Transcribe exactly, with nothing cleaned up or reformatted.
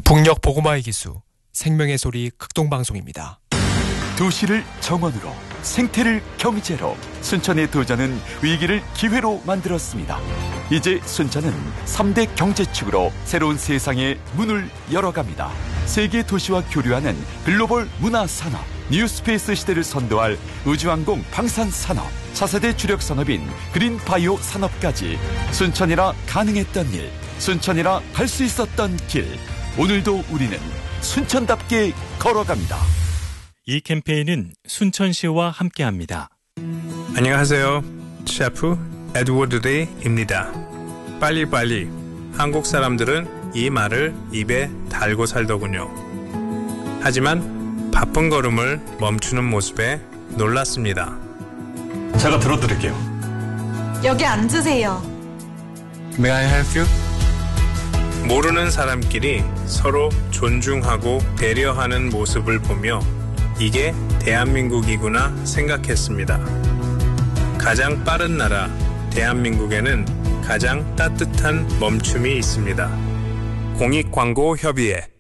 북녘 보고마의 기수 생명의 소리 극동방송입니다. 도시를 정원으로, 생태를 경제로, 순천의 도전은 위기를 기회로 만들었습니다. 이제 순천은 삼 대 경제축으로 새로운 세상의 문을 열어갑니다. 세계 도시와 교류하는 글로벌 문화산업, 뉴스페이스 시대를 선도할 우주항공 방산산업, 차세대 주력 산업인 그린바이오 산업까지 순천이라 가능했던 일, 순천이라 갈 수 있었던 길, 오늘도 우리는 순천답게 걸어갑니다. 이 캠페인은 순천시와 함께합니다. 안녕하세요. 셰프 에드워드 데이입니다. 빨리빨리. 한국 사람들은 이 말을 입에 달고 살더군요. 하지만 바쁜 걸음을 멈추는 모습에 놀랐습니다. 제가 들어드릴게요. 여기 앉으세요. May I help you? 모르는 사람끼리 서로 존중하고 배려하는 모습을 보며 이게 대한민국이구나 생각했습니다. 가장 빠른 나라 대한민국에는 가장 따뜻한 멈춤이 있습니다. 공익광고협의회